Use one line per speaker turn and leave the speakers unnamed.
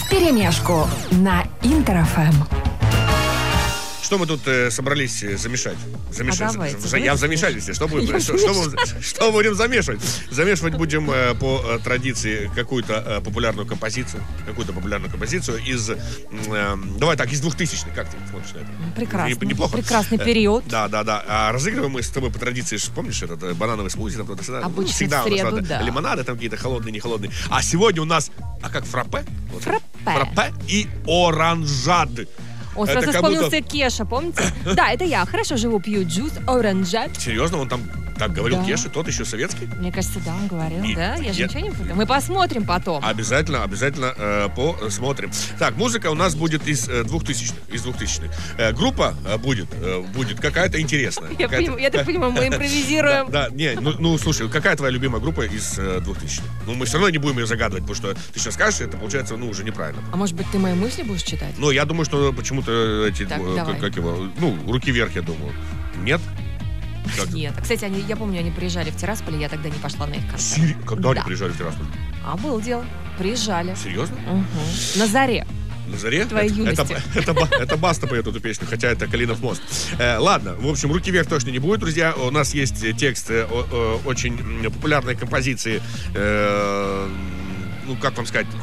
вперемешку на Интер-ФМ.
Что мы тут собрались замешать?
Давайте.
Я в замешательстве. Что будем замешивать? Замешивать будем по традиции какую-то популярную композицию. Из... Давай так, из 2000-х. Как ты смотришь на это?
Прекрасно.
Неплохо.
Прекрасный период.
Да. А разыгрываем мы с тобой по традиции, помнишь, этот банановый смузи? Там всегда,
обычно
всегда
в среду,
у нас
да.
лимонады там какие-то холодные, не холодные. А сегодня у нас, как фраппе?
Фраппе.
И оранжад.
О,
Это
сразу
как
вспомнился
будто-
Кеша, помните? Да, это я. Хорошо живу, пью джус, оранжат.
Серьезно, он там так говорил
Да.
Кеша, тот еще советский?
Мне кажется, да, он говорил.
И-
Да, я же
я-
ничего не путаю. Мы посмотрим потом.
Обязательно посмотрим. Так, музыка у нас будет из 2000-х. Группа будет какая-то интересная.
Я так понимаю, мы импровизируем.
Да, слушай, какая твоя любимая группа из 2000-х? Мы все равно не будем ее загадывать, потому что ты сейчас скажешь, это получается, уже неправильно.
А может быть, ты мои мысли будешь читать?
Я думаю, что почему-то эти,
Так, давай.
руки вверх, я думаю. Нет? Как?
Нет. Кстати, я помню, они приезжали в Тирасполь, я тогда не пошла на их концерт.
Когда они
Да.
приезжали в Тирасполь?
А был дело. Приезжали.
Серьезно?
Мгм. На заре.
На заре?
Твоей юности.
Это Баста поет эту песню, хотя это Калинов мост. Ладно, в общем, руки вверх точно не будет, друзья. У нас есть текст очень популярной композиции. Как вам сказать?